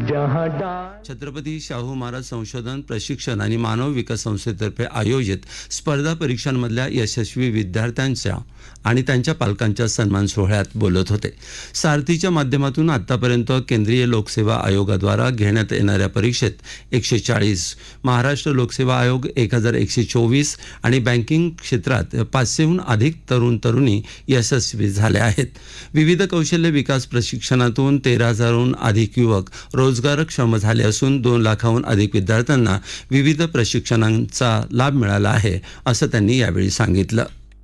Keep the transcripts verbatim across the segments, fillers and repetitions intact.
जहां डाल छत्रपती शाहू महाराज संशोधन प्रशिक्षण आणि मानव विकास संस्थेतर्फे आयोजित स्पर्धा परीक्षांमधल्या यशस्वी विद्यार्थ्यांच्या आणि त्यांच्या पालकांच्या सन्मान सोहळ्यात बोलत होते. सारथीच्या माध्यमातून आतापर्यंत केंद्रीय लोकसेवा आयोगाद्वारा घेण्यात येणाऱ्या परीक्षेत एकशे चाळीस, महाराष्ट्र लोकसेवा आयोग एक हजार एकशे चोवीस आणि बँकिंग क्षेत्रात पाचशेहून अधिक तरुण तरुणी यशस्वी झाले आहेत. विविध कौशल्य विकास प्रशिक्षणातून तेरा हजारहून अधिक युवक रोजगारक्षम झाले असून दोन लाखाहून अधिक विद्यार्थ्यांना विविध प्रशिक्षणांचा लाभ मिळाला आहे, असं त्यांनी यावेळी सांगितलं.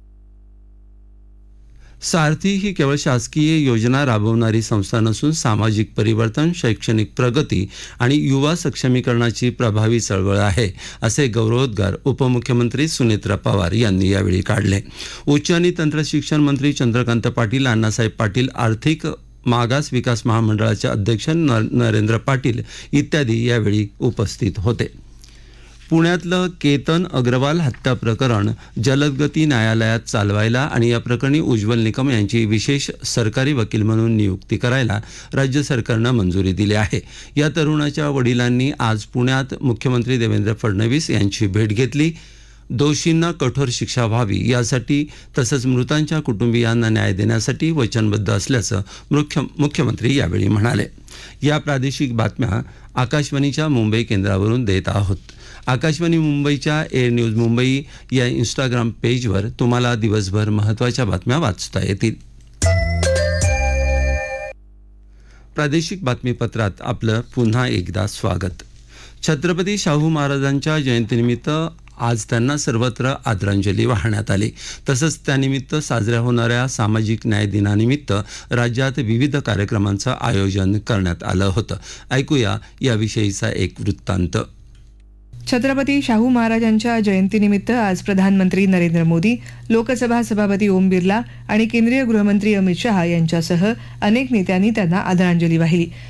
सारथी ही केवळ शासकीय योजना राबवणारी संस्था नसून सामाजिक परिवर्तन, शैक्षणिक प्रगती आणि युवा सक्षमीकरणाची प्रभावी चळवळ आहे, असे गौरवोद्गार उपमुख्यमंत्री सुनेत्रा पवार यांनी यावेळी काढले. उच्च आणि तंत्र शिक्षण मंत्री चंद्रकांत पाटील, अण्णासाहेब पाटील आर्थिक मागास विकास महामंडळाचे अध्यक्ष नरेंद्र पाटील इत्यादी यावेळी उपस्थित होते. पुण्यातलं केतन अग्रवाल हत्या प्रकरण जलदगती न्यायालयात चालवायला आणि या प्रकरणी उज्ज्वल निकम यांची विशेष सरकारी वकील म्हणून नियुक्ती करायला राज्य सरकारनं मंजुरी दिली आहे. या तरुणाच्या वडिलांनी आज पुण्यात मुख्यमंत्री देवेंद्र फडणवीस यांची भेट घेतली. दोषींना कठोर शिक्षा व्हावी यासाठी तसंच मृतांच्या कुटुंबियांना न्याय देण्यासाठी वचनबद्ध असल्याचं मुख्य मुख्यमंत्री यावेळी म्हणाले. या प्रादेशिक बातम्या आकाशवाणीच्या मुंबई केंद्रावरून देत आहोत. आकाशवाणी मुंबईच्या एअर न्यूज मुंबई या इंस्टाग्राम पेजवर तुम्हाला दिवसभर महत्त्वाच्या बातम्या वाचता येतील. प्रादेशिक बातमीपत्रात आपलं पुन्हा एकदा स्वागत. छत्रपती शाहू महाराजांच्या जयंतीनिमित्त आज त्यांना सर्वत्र आदरांजली वाहण्यात आली. तसंच त्यानिमित्त साजऱ्या होणाऱ्या सामाजिक न्याय दिनानिमित्त राज्यात विविध कार्यक्रमांचं आयोजन करण्यात आलं होतं. ऐकूया याविषयीचा एक वृत्तांत. छत्रपती शाहू महाराजांच्या जयंतीनिमित्त आज प्रधानमंत्री नरेंद्र मोदी, लोकसभा सभापती ओम बिर्ला आणि केंद्रीय गृहमंत्री अमित शहा यांच्यासह अनेक नेत्यांनी त्यांना आदरांजली वाहिली.